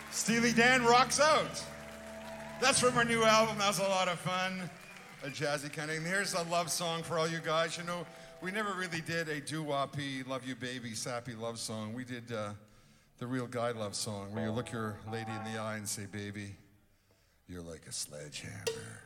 Steely Dan rocks out. That's from our new album. That was a lot of fun. A jazzy kind of. And here's a love song for all you guys. You know, we never really did a doo-wop-y, love you baby, sappy love song. We did the real guy love song where you look your lady in the eye and say, baby, you're like a sledgehammer.